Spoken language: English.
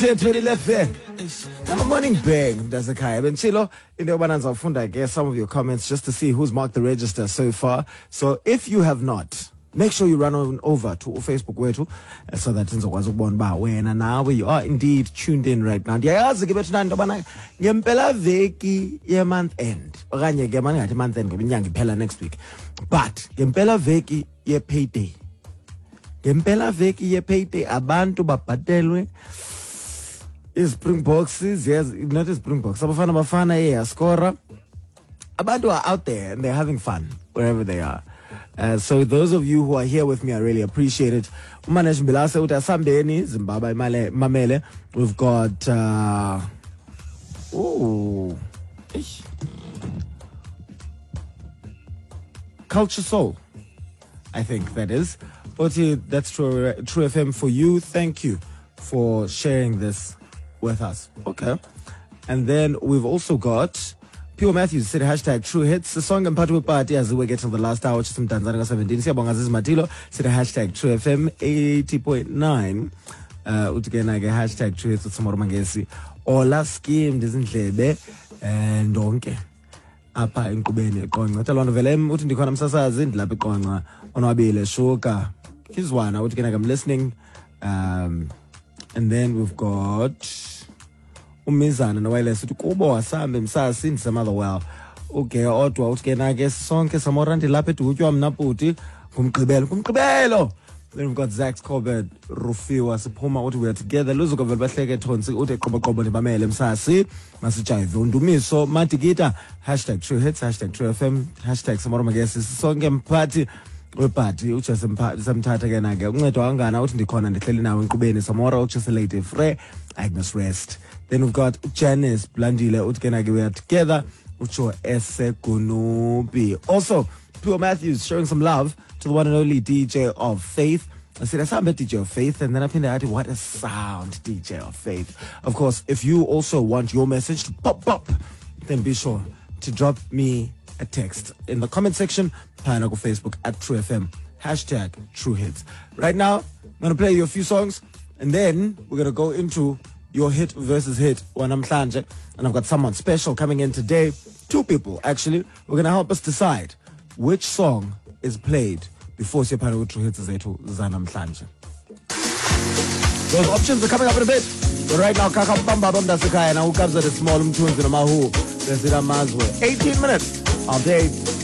Good morning, Bang. Dazakai. Benchilo, in the Bananza Funda, I guess some of your comments just to see who's marked the register so far. So if you have not, make sure you run on over to Facebook wetu so that nizokwazi ba wena nawe you are indeed tuned in right now. Ndiyayazi ke bethu nto bana ngempela veki ye month end. Okanye ke manje ngathi month end ngoba inyanga iphela next week. But ngempela veki ye payday. Ngempela veki ye payday abantu babhatelwe Springboks, yes, not Springboks. Bafana scorer. Abantu are out there and they're having fun wherever they are. So those of you who are here with me, I really appreciate it. Umanesh Mbilase uta Sambeni, Zimbabwe Mamele. We've got Culture Soul, I think that is. Oti, that's True FM for you. Thank you for sharing this with us. Okay. And then we've also got Pure Matthews said hashtag True Hits. The song and part of party as we get to the last hour, which is from Tanzania 17. Siyabonga Matilo said hashtag True FM 80.9. Utigena hashtag True Hits with Samoro Mangesi. Ola scheme dizindlebe and donke. Apa inkubeni eqonqa. Thalwana vele uthi ndikhona msasazi ndilapha eqonqa onwabile shuka. Kizwana utigena I'm listening. And then we've got Umizana Nawailes kubo wasambe msasi ndisemotherwell. Okay, odwa utigena ke sonke samorandi lapha edutywa mnaputi kumgqibelo. Then we've got Zach Corbett, Rufiwa, Siphuma uthi we are together. Luzuka vele bahleke thonsi uthi qobo ndibamele msasi masijayive undumiso matikita #True Hits #True FM #Samoro Magesi sonke mphathi webhadi uthi samthatha ke na ke uncedo kangana uthi ndikhona ndihleli nawe enkqubeni Samora uthi Lady Frey Agnes Rest. Then we've got Janice Blandile uthi ke na ke we are together uthi Esegunubi. Also Pure Matthews showing some love to the one and only DJ of Faith. I said, I sound a DJ of Faith, and then I think that what a sound, DJ of Faith. Of course, if you also want your message to pop, then be sure to drop me a text in the comment section, Pineapple Facebook @True FM, #True Hits. Right now, I'm going to play you a few songs, and then we're going to go into your hit versus hit, Wanamhlanje, and I've got someone special coming in today. Two people, actually. We're going to help us decide which song is played before Pineapple True Hits Zetu Zanamhlanje. Those options are coming up in a bit. But right now, Kaka Bamba Bamba Sakaya, now who comes at a small tunes in a Mahu, 18 minutes. All day.